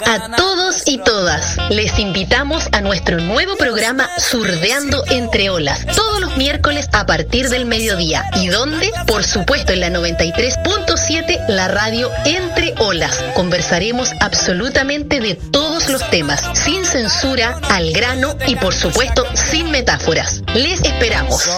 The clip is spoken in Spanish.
A todos y todas, les invitamos a nuestro nuevo programa Surdeando Entre Olas, todos los miércoles a partir del mediodía. ¿Y dónde? Por supuesto en la 93.7, la radio Entre Olas. Conversaremos absolutamente de todos los temas, sin censura, al grano y por supuesto sin metáforas. Les esperamos.